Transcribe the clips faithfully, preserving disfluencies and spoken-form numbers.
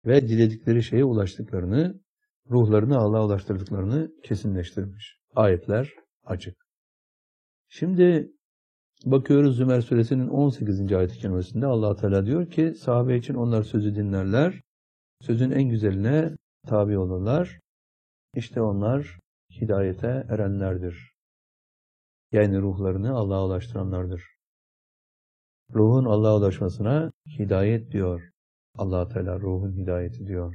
ve diledikleri şeye ulaştıklarını, ruhlarını Allah'a ulaştırdıklarını kesinleştirmiş. Ayetler açık. Şimdi bakıyoruz Zümer suresinin on sekizinci ayet-i kerimesinde Allah Teala diyor ki sahabe için onlar sözü dinlerler, sözün en güzeline tabi olurlar. İşte onlar hidayete erenlerdir. Yani ruhlarını Allah'a ulaştıranlardır. Ruhun Allah'a ulaşmasına hidayet diyor. Allah Teala ruhun hidayeti diyor.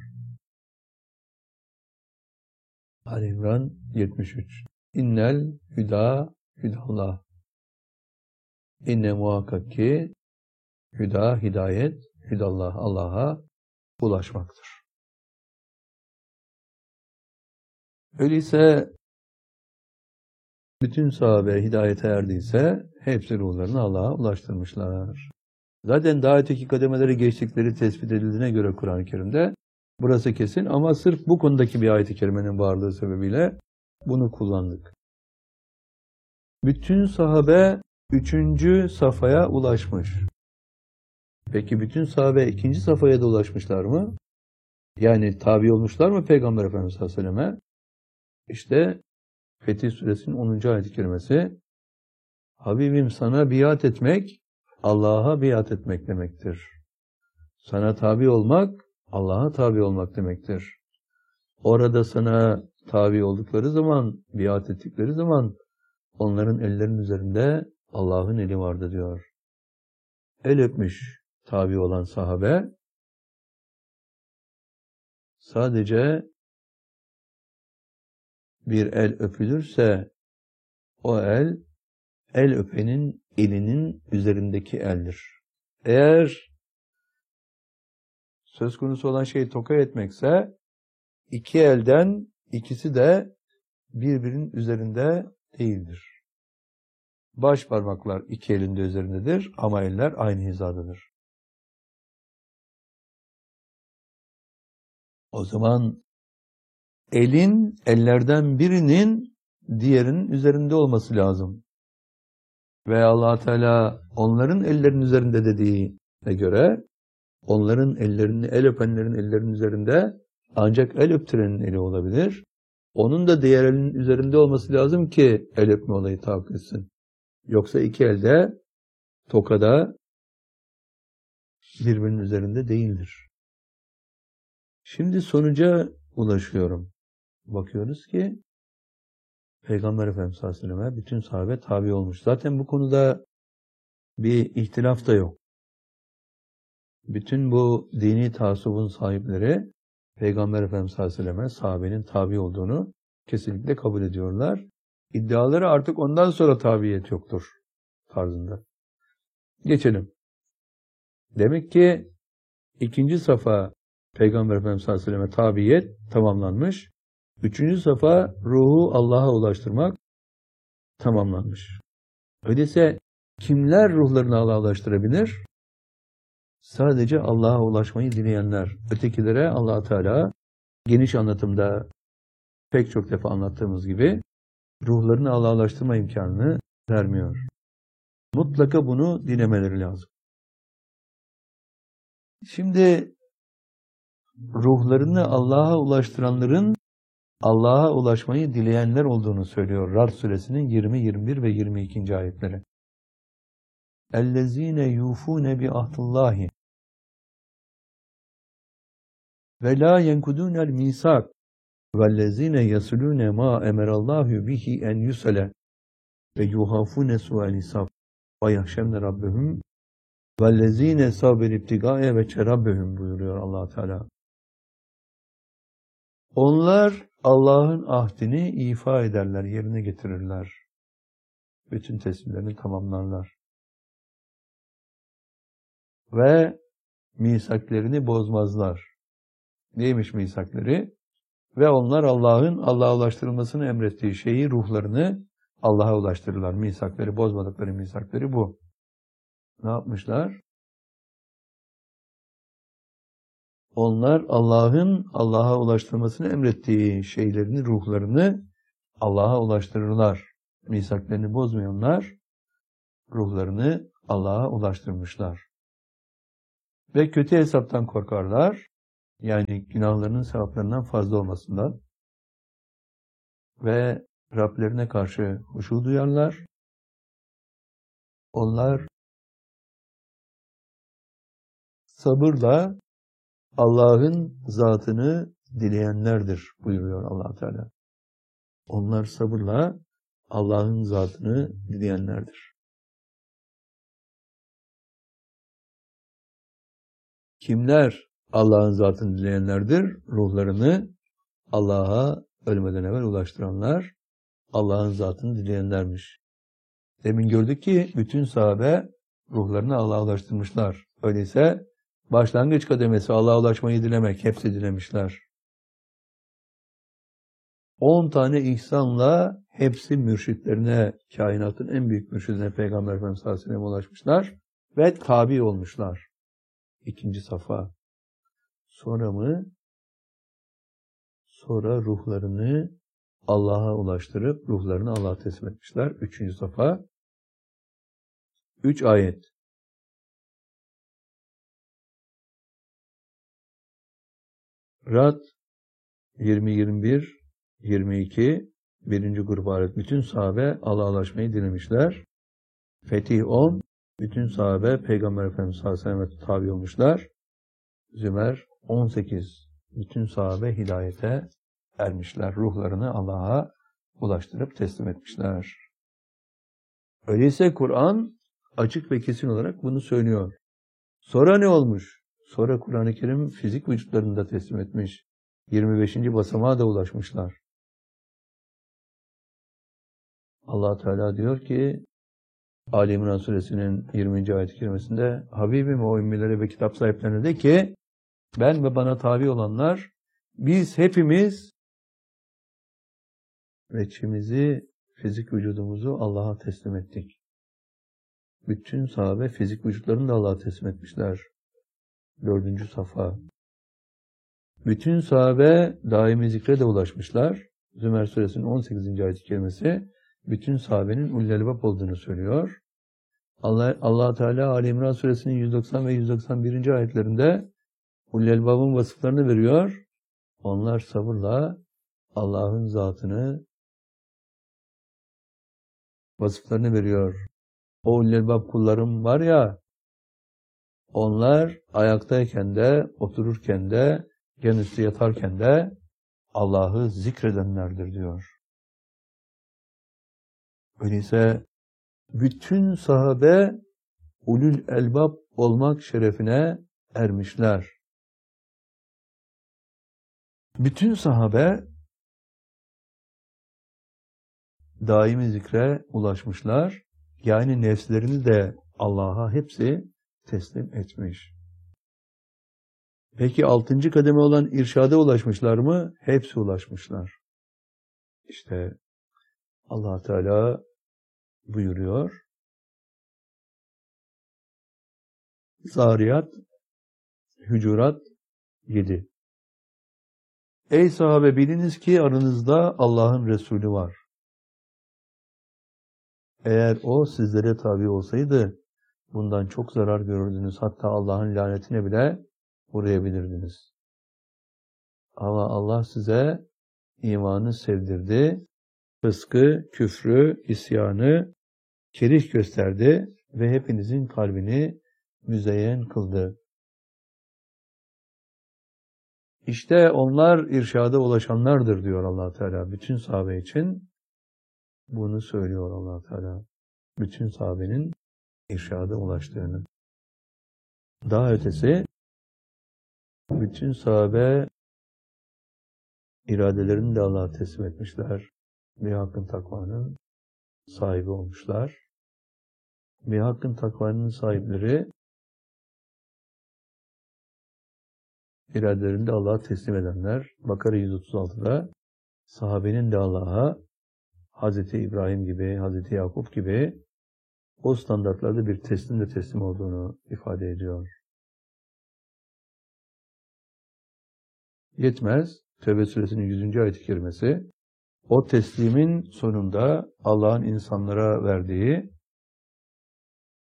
Ali İmran yetmiş üç. İnnel hüda hüdallah. İnne muhakkak ki hüda, hidayet, hüdallah, Allah'a ulaşmaktır. Öyleyse bütün sahabe hidayete erdiyse hepsi ruhlarını Allah'a ulaştırmışlar. Zaten daha öteki kademeleri geçtikleri tespit edildiğine göre Kur'an-ı Kerim'de burası kesin ama sırf bu konudaki bir ayet-i kerimenin varlığı sebebiyle bunu kullandık. Bütün sahabe üçüncü safhaya ulaşmış. Peki bütün sahabe ikinci safhaya da ulaşmışlar mı? Yani tabi olmuşlar mı Peygamber Efendimiz sallallahu aleyhi ve selleme? İşte Fetih Suresinin onuncu ayet-i kerimesi Habibim sana biat etmek, Allah'a biat etmek demektir. Sana tabi olmak, Allah'a tabi olmak demektir. Orada sana tabi oldukları zaman, biat ettikleri zaman onların ellerinin üzerinde Allah'ın eli vardı diyor. El öpmüş tabi olan sahabe sadece bir el öpülürse o el, el öpenin elinin üzerindeki eldir. Eğer söz konusu olan şey toka etmekse iki elden ikisi de birbirinin üzerinde değildir. Baş parmaklar iki elin de üzerindedir ama eller aynı hizadadır. O zaman elin, ellerden birinin diğerinin üzerinde olması lazım. Ve Allah Teala onların ellerinin üzerinde dediğine göre onların ellerini, el öpenlerin ellerinin üzerinde ancak el öptürenin eli olabilir. Onun da diğer elinin üzerinde olması lazım ki el öpme olayı tahakkuk etsin. Yoksa iki elde, tokada birbirinin üzerinde değildir. Şimdi sonuca ulaşıyorum. Bakıyoruz ki Peygamber Efendimiz sallallahu aleyhi ve selleme bütün sahabe tabi olmuş. Zaten bu konuda bir ihtilaf da yok. Bütün bu dini taassubun sahipleri Peygamber Efendimiz sallallahu aleyhi ve selleme sahabenin tabi olduğunu kesinlikle kabul ediyorlar. İddiaları artık ondan sonra tabiyet yoktur tarzında. Geçelim. Demek ki ikinci safa Peygamber Efendimiz sallallahu aleyhi ve selleme tabiyet tamamlanmış. Üçüncü safa ruhu Allah'a ulaştırmak tamamlanmış. Öyleyse kimler ruhlarını Allah'a ulaştırabilir? Sadece Allah'a ulaşmayı dileyenler. Ötekilere Allah Teala geniş anlatımda pek çok defa anlattığımız gibi ruhlarını Allah'a ulaştırma imkanını vermiyor. Mutlaka bunu dilemeleri lazım. Şimdi ruhlarını Allah'a ulaştıranların Allah'a ulaşmayı dileyenler olduğunu söylüyor Ra'd suresinin yirmi, yirmi bir ve yirmi ikinci ayetleri. اَلَّذ۪ينَ يُوفُونَ بِعَهْدِ وَلَا يَنْكُدُونَ الْمِيثَاقَ وَالَّذ۪ينَ يَصِلُونَ مَا اَمَرَ اللّٰهُ بِهِ اَنْ يُصَلَ وَيُخَافُونَ سُوءَ الْحِسَابِ وَيَخْشَوْنَ رَبَّهُمْ وَالَّذ۪ينَ صَبَرُوا ابْتِغَاءَ وَجْهِ رَبِّهِمْ buyuruyor Allah Teala. Onlar Allah'ın ahdini ifa ederler, yerine getirirler. Bütün teslimlerini tamamlarlar. Ve misaklerini bozmazlar. Neymiş misakleri? Ve onlar Allah'ın Allah'a ulaştırılmasını emrettiği şeyi, ruhlarını Allah'a ulaştırırlar. Misakleri, bozmadıkları misakleri bu. Ne yapmışlar? Onlar Allah'ın Allah'a ulaştırmasını emrettiği şeylerini, ruhlarını Allah'a ulaştırırlar. Misaklerini bozmayanlar ruhlarını Allah'a ulaştırmışlar. Ve kötü hesaptan korkarlar. Yani günahlarının sevaplarından fazla olmasından ve Rablerine karşı huşu duyarlar. Onlar sabırla Allah'ın zatını dileyenlerdir buyuruyor Allah Teala. Onlar sabırla Allah'ın zatını dileyenlerdir. Kimler Allah'ın zatını dileyenlerdir? Ruhlarını Allah'a ölmeden evvel ulaştıranlar Allah'ın zatını dileyenlermiş. Demin gördük ki bütün sahabe ruhlarını Allah'a ulaştırmışlar. Öyleyse başlangıç kademesi Allah'a ulaşmayı dilemek. Hepsi dilemişler. On tane ihsanla hepsi mürşitlerine, kainatın en büyük mürşidine Peygamber Efendimiz sallallahu aleyhi ve sellem ulaşmışlar ve tabi olmuşlar. İkinci safa. Sonra mı? Sonra ruhlarını Allah'a ulaştırıp ruhlarını Allah'a teslim etmişler. Üçüncü safa. Üç ayet. Rad yirmi, yirmi bir, yirmi iki birinci grup ayet. Bütün sahabe Allah'a ulaşmayı dilemişler. Fetih on. Bütün sahabe Peygamber Efendimiz sallallahu aleyhi ve sellem'e tabi olmuşlar. Zümer on sekiz. Bütün sahabe hidayete ermişler. Ruhlarını Allah'a ulaştırıp teslim etmişler. Öyleyse Kur'an açık ve kesin olarak bunu söylüyor. Sonra ne olmuş? Sonra Kur'an-ı Kerim fizik vücutlarını da teslim etmiş. yirmi beşinci basamağa da ulaşmışlar. Allah Teala diyor ki Ali İmran Suresinin yirminci ayet-i kerimesinde Habibim o ümmilere ve kitap sahiplerine de ki ben ve bana tabi olanlar biz hepimiz veçimizi, fizik vücudumuzu Allah'a teslim ettik. Bütün sahabe fizik vücutlarını da Allah'a teslim etmişler. Dördüncü safa. Bütün sahabe daimi zikre de ulaşmışlar. Zümer Suresinin on sekizinci ayet-i kerimesi bütün sahabenin ulul elbab olduğunu söylüyor. Allah, Allah Teala Ali İmran Suresinin yüz doksan ve yüz doksan birinci ayetlerinde ulul elbabın vasıflarını veriyor. Onlar sabırla Allah'ın zatını vasıflarını veriyor. O ulul elbab kullarım var ya, onlar ayaktayken de, otururken de, yan üstü yatarken de Allah'ı zikredenlerdir diyor. Öyleyse bütün sahabe ulul elbab olmak şerefine ermişler. Bütün sahabe daimi zikre ulaşmışlar. Yani nefslerini de Allah'a hepsi teslim etmiş. Peki altıncı kademe olan irşada ulaşmışlar mı? Hepsi ulaşmışlar. İşte Allah Teala buyuruyor. Zariyat, Hücurat yedi. Ey sahabe biliniz ki aranızda Allah'ın Resulü var. Eğer o sizlere tabi olsaydı bundan çok zarar görürdünüz. Hatta Allah'ın lanetine bile uğrayabilirdiniz. Ama Allah size imanı sevdirdi. Fıskı, küfrü, isyanı kerih gösterdi ve hepinizin kalbini müzeyyen kıldı. İşte onlar irşada ulaşanlardır diyor Allah Teala. Bütün sahabe için bunu söylüyor Allah Teala. Bütün sahabenin irşada ulaştığını. Daha ötesi bütün sahabe iradelerini de Allah'a teslim etmişler. Bir hakkın takvanın sahibi olmuşlar. Bir hakkın takvanın sahipleri iradelerini de Allah'a teslim edenler. Bakara yüz otuz altıda sahabenin de Allah'a Hazreti İbrahim gibi, Hazreti Yakup gibi o standartlarda bir teslim de teslim olduğunu ifade ediyor. Yetmez. Tevbe suresinin yüzüncü ayet-i kerimesi o teslimin sonunda Allah'ın insanlara verdiği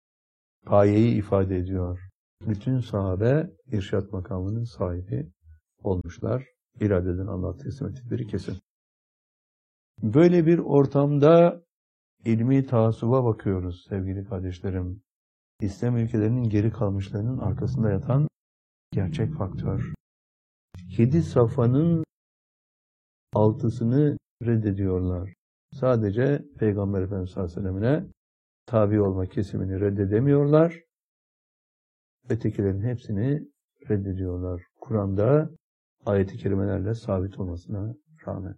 payeyi ifade ediyor. Bütün sahabe irşat makamının sahibi olmuşlar. İradeden Allah teslim ettikleri kesin. Böyle bir ortamda ilmi taassuba bakıyoruz sevgili kardeşlerim. İslam ülkelerinin geri kalmışlarının arkasında yatan gerçek faktör. Yedi safhanın altısını reddediyorlar. Sadece Peygamber Efendimiz sallallahu aleyhi ve sellem'ine tabi olma kesimini reddedemiyorlar. Ötekilerin hepsini reddediyorlar. Kur'an'da ayet-i kerimelerle sabit olmasına rağmen.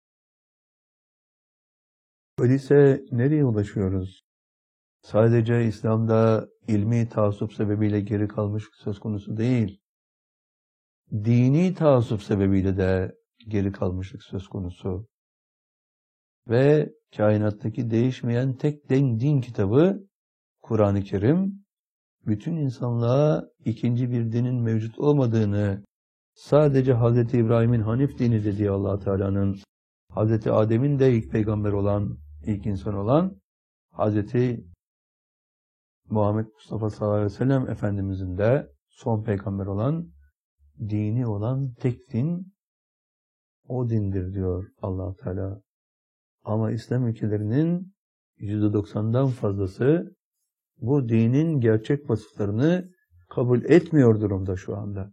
Öyleyse nereye ulaşıyoruz? Sadece İslam'da ilmi taassup sebebiyle geri kalmış söz konusu değil. Dini taassup sebebiyle de geri kalmışlık söz konusu. Ve kainattaki değişmeyen tek din kitabı Kur'an-ı Kerim, bütün insanlığa ikinci bir dinin mevcut olmadığını, sadece Hazreti İbrahim'in Hanif dini dediği Allah Teala'nın, Hazreti Adem'in de ilk peygamber olan, ilk insan olan, Hazreti Muhammed Mustafa sallallahu aleyhi ve sellem Efendimizin de son peygamber olan, dini olan tek din, o dindir diyor Allah Teala. Ama İslam ülkelerinin yüzde doksandan fazlası bu dinin gerçek vasıflarını kabul etmiyor durumda şu anda.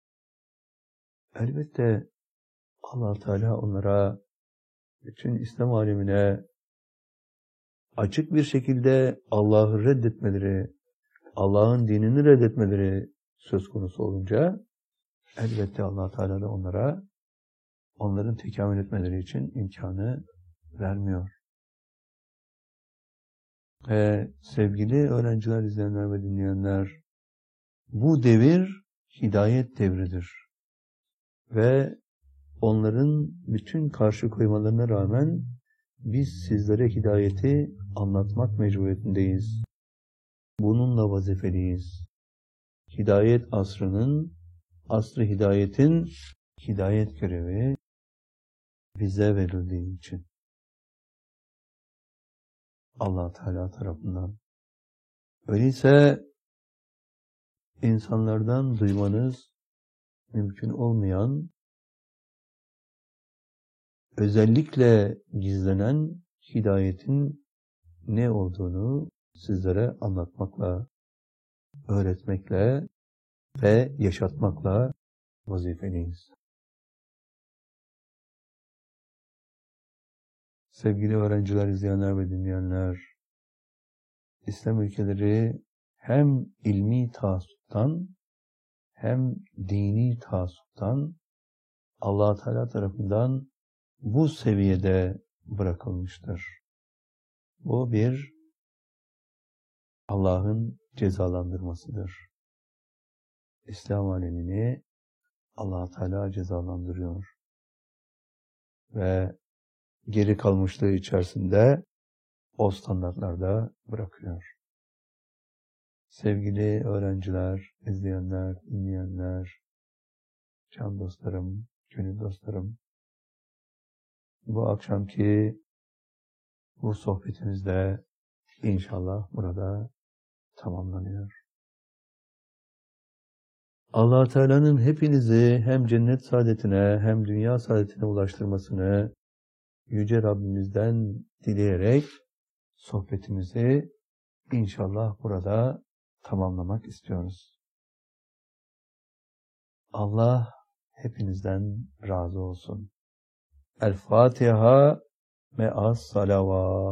Elbette Allah Teala onlara, bütün İslam alemine açık bir şekilde Allah'ı reddetmeleri, Allah'ın dinini reddetmeleri söz konusu olunca, elbette Allah Teala da onlara, onların tekamül etmeleri için imkanı vermiyor. Ve sevgili öğrenciler, izleyenler ve dinleyenler, bu devir hidayet devridir. Ve onların bütün karşı koymalarına rağmen biz sizlere hidayeti anlatmak mecburiyetindeyiz. Bununla vazifeliyiz. Hidayet asrının, asr-ı hidayetin hidayet görevi bize verildiği için. Allah Teala tarafından. Öyleyse insanlardan duymanız mümkün olmayan, özellikle gizlenen hidayetin ne olduğunu sizlere anlatmakla, öğretmekle ve yaşatmakla vazifeliyiz. Sevgili öğrenciler, izleyenler ve dinleyenler, İslam ülkeleri hem ilmi taassuptan hem dini taassuptan Allah Teala tarafından bu seviyede bırakılmıştır. Bu bir Allah'ın cezalandırmasıdır. İslam alemini Allah Teala cezalandırıyor. Ve geri kalmışlığı içerisinde o standartlarda bırakıyor. Sevgili öğrenciler, izleyenler, dinleyenler, can dostlarım, gönül dostlarım, bu akşamki bu sohbetimizde inşallah burada tamamlanıyor. Allah Teala'nın hepinizi hem cennet saadetine hem dünya saadetine ulaştırmasını Yüce Rabbimizden dileyerek sohbetimizi inşallah burada tamamlamak istiyoruz. Allah hepinizden razı olsun. El Fatiha me'as salavat.